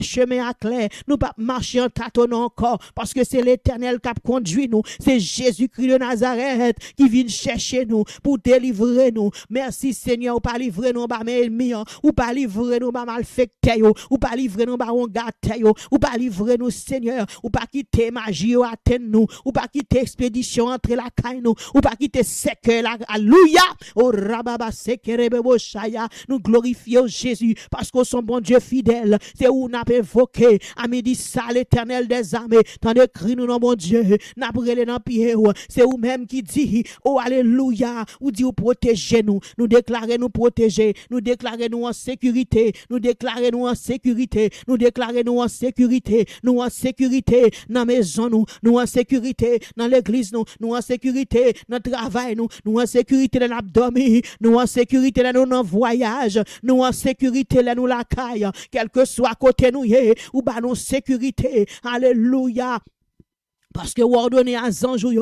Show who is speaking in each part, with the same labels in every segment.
Speaker 1: chemin à clair, nous pas marcher en tâtonnant encore, parce que c'est l'Éternel qui a conduit nous, c'est Jésus-Christ de Nazareth qui vient chercher nous pour délivrer nous. Merci Seigneur, ou pas livrer nous par mes ennemis, ou pas livrer nous par malfecteurs, ou pas livrer nous par gâteau, ou pas livrer nous Seigneur, ou pas quitter magie ou atteindre nous, ou pas quitter expédition entre la caille nous, ou pas quitter secret la alléluia. Oh rababa sekerebo shaya, nous glorifions Jésus parce qu'on son bon Dieu fidèle. C'est où n'a pas évoqué à midi ça l'Éternel des armées, tant de cri nous non bon Dieu, n'a brûlé dans pied. C'est où même qui dit oh alléluia, ou dit ou protéger nous, nous déclarer nous protéger, nous déclarer nous en sécurité, nous déclarer nous en sécurité, nous déclarer nous en sécurité, nous en sécurité dans maison nous en sécurité dans l'église nous en sécurité dans le travail nous en sécurité dans l'abdomen, nous en sécurité dans nos voyages, nous en sécurité dans nous la caille, quel que soit côté nous ou bah nous sécurité. Alléluia. Parce que vous ordonnez à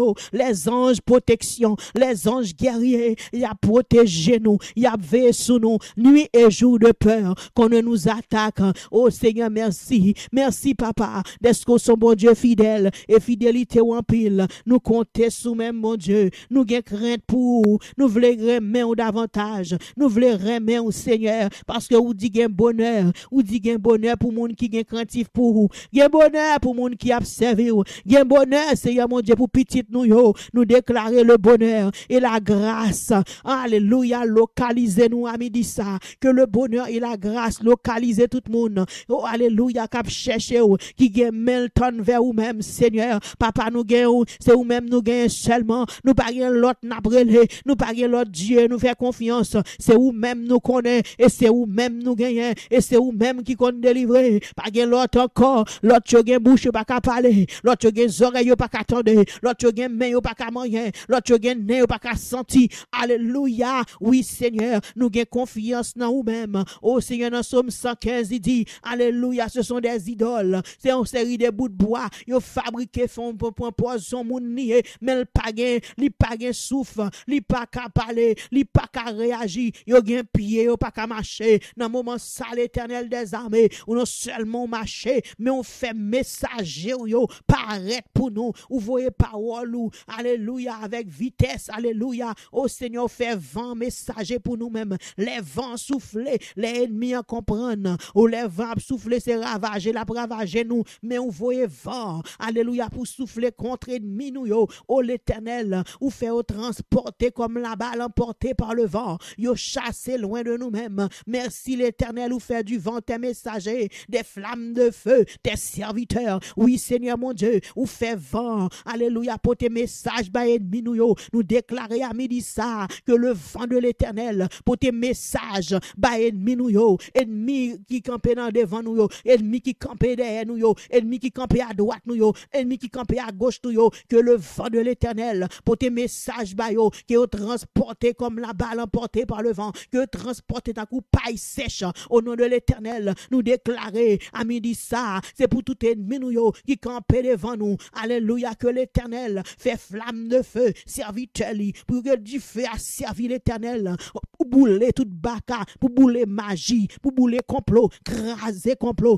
Speaker 1: les anges protection, les anges guerriers, il a protégé nous, il a veillé sur nous, nuit et jour de peur, qu'on ne nous attaque. Oh Seigneur, merci. Merci Papa, d'être que son bon Dieu fidèle et fidélité ou en pile. Nous comptons sous même mon Dieu. Nous avons crainte pour vous. Nous voulons remettre davantage. Nous voulons remettre au Seigneur. Parce que vous dites bonheur. Vous dites bonheur pour monde qui est craintif pour vous. Bonheur pour monde qui observe vous. Bonheur, Seigneur mon Dieu, pour petit nous déclarer le bonheur et la grâce. Alléluia, localisez-nous à midi ça. Que le bonheur et la grâce localisez tout le monde. Oh, alléluia, cap chercher qui gagne Melton vers vous-même, Seigneur. Papa, nous gagnons, c'est vous-même nous gagnons seulement. Nous pas gagnons l'autre nabrelé, nous pas gagnons l'autre Dieu, nous fait confiance. C'est vous-même nous connaît et c'est vous-même nous gagnons et c'est vous-même qui compte délivrer. Pas gagnons l'autre encore, l'autre gagne bouche pas qu'à parler, l'autre gagne oreilles pas qu'à attendre, l'autre gagne main pas qu'à manger, l'autre gagne nez pas qu'à sentir. Alléluia. Oui Seigneur, nous gagnons confiance dans nous-mêmes. Oh Seigneur, dans Somme 115 il dit alléluia, ce sont des idoles, c'est une série de bouts de bois, ils fabriqué font pour poison moun nié, mais le pas gain souffle, li pas qu'à parler, li pas qu'à réagir, yo gagne pied, yo pas qu'à marcher. Dans moment ça l'Éternel des armées, ou non seulement marcher, mais on fait messager yo paraître pour nous, ou voyez parole ou alléluia avec vitesse, alléluia. Oh Seigneur, fait vent messager pour nous-mêmes, les vents souffler, les ennemis en comprendre, ou les vents souffler c'est ravager, la ravager nous, mais on voyez vent, alléluia, pour souffler contre ennemis nous yo. Oh l'Éternel, ou fait au transporter comme la balle emportée par le vent, yo chasser loin de nous-mêmes. Merci l'Éternel, ou fait du vent tes messagers, des flammes de feu, tes serviteurs. Oui Seigneur mon Dieu, ou fait vent, alléluia, pour tes messages bah ennemis nous yo. Nous déclarer à midi ça, que le vent de l'Éternel, pour tes messages bah ennemis nous yo, ennemis qui campent dans devant nous yo, ennemis qui campent derrière nous yo, ennemis qui campent à droite nous yo, ennemis qui campent à gauche nous yo, que le vent de l'Éternel, pour tes messages bah yo, qui est transporté comme la balle emportée par le vent, que transporté ta coup paille sèche, au nom de l'Éternel, nous déclarer à midi ça, c'est pour tout ennemi nous yo, qui campent devant nous, alléluia, que l'Éternel fait flamme de feu, serviteur li, pour que du feu a servi l'Éternel, pour bouler toute baka, pour bouler magie, pour bouler complot, craser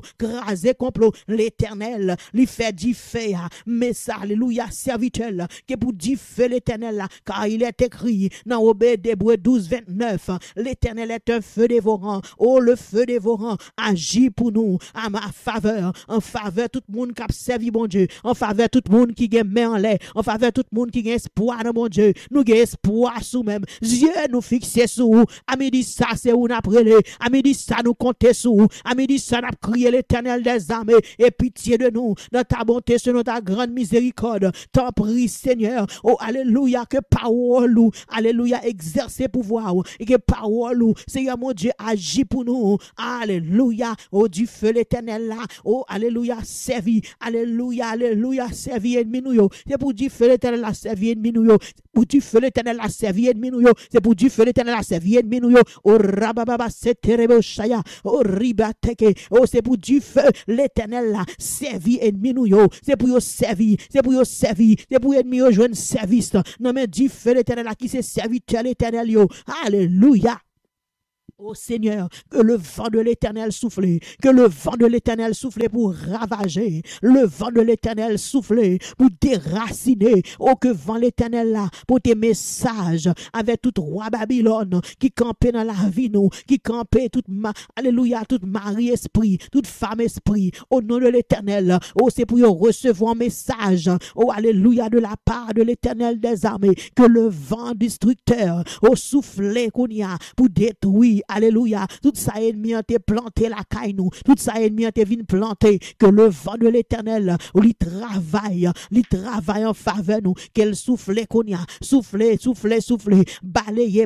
Speaker 1: complot, l'Éternel, lui fait du feu, mais ça, alléluia, serviteur, que pour du feu l'Éternel, car il est écrit dans Obed d'Hébreux 12, 29, l'Éternel est un feu dévorant, oh le feu dévorant, agit pour nous, à ma faveur, en faveur tout le monde qui a servi bon Dieu, en faveur tout le monde qui gagne main en l'air, en faveur tout le monde qui gagne espoir dans mon Dieu, nous gagne espoir sous même, Dieu nous fixe sous, à midi ça c'est où nous apprenons, à midi ça nous compter sous, à midi ça nous crié l'Éternel des armées, et pitié de nous, dans ta bonté, selon ta grande miséricorde, t'en prie Seigneur, oh alléluia, que parole ou, alléluia, exercer pouvoir, et que parole ou, Seigneur mon Dieu, agit pour nous, alléluia, oh du feu l'Éternel là, oh alléluia, servi, alléluia, servi ennemi nous yo, c'est pour du feu l'Éternel là, servi ennemi nous yo, pour du feu l'Éternel là, servi ennemi nous yo, c'est pour du feu l'Éternel là, servi ennemi nous yo, oh rababa seterebo shaya, oh ribateke, oh c'est pour du feu l'Éternel là, servi ennemi nous yo, c'est pour yo servi, c'est pour ennemi yo joindre service, non mais du feu l'Éternel là, qui c'est serviteur l'Éternel yo, alléluia. Oh Seigneur, que le vent de l'Éternel souffle, que le vent de l'Éternel souffle pour ravager, le vent de l'Éternel souffle pour déraciner, oh que vent l'Éternel là, pour tes messages avec tout roi Babylone qui campait dans la vie nous, qui campait alléluia, toute mari esprit, toute femme esprit, au nom de l'Éternel, oh c'est pour recevoir un message, oh alléluia, de la part de l'Éternel des armées, que le vent destructeur, oh souffle qu'on y a pour détruire, alléluia, tout ça ennemi a été planté la caille nous, tout ça ennemi a été venu planter, que le vent de l'Éternel, lui travaille en faveur nous, qu'elle souffle qu'on y a, souffle, balayer,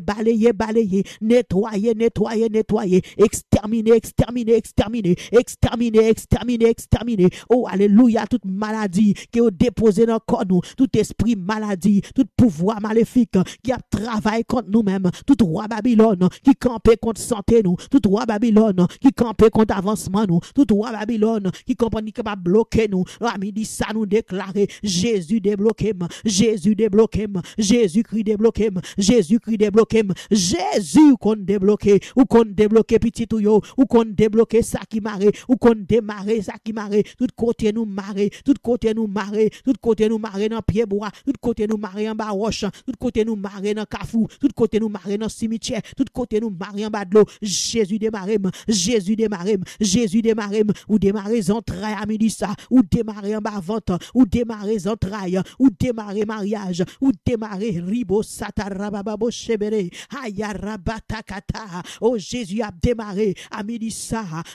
Speaker 1: nettoyer, exterminer, oh alléluia, toute maladie qui est déposée dans le corps nous, tout esprit maladie, tout pouvoir maléfique qui a travaillé contre nous-mêmes, tout roi Babylone qui campait contre santé nous, tout roi Babylone qui campait contre avancement nous, tout roi Babylone qui compagnie capable bloquer nous, à midi ça nous déclarer Jésus débloqué, Jésus Christ débloqué, Jésus qu'on débloqué ou qu'on débloqué petit ou yo ou qu'on débloqué ça qui marre ou qu'on démarrer ça qui marre, tout côté nous marrer, tout côté nous marrer dans pied bois, tout côté nous marrer en bas roche, tout côté nous marrer dans cafou, tout côté nous marrer dans cimetière, tout côté nous marrer en bas de l'eau. Jésus démarrer, ou démarrer entrailles à midi ça, ou démarrer en bas ventre, ou démarrer entrailles, ou démarrer mariage, ou démarrer ribo satarababo chebere, ayarabatakata. Oh Jésus a démarré à midi ça,